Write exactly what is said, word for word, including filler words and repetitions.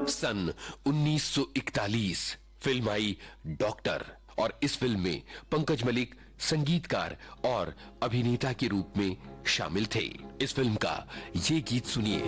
सन उन्नीस सौ इकतालीस फिल्म आई डॉक्टर, और इस फिल्म में पंकज मलिक संगीतकार और अभिनेता के रूप में शामिल थे। इस फिल्म का ये गीत सुनिए।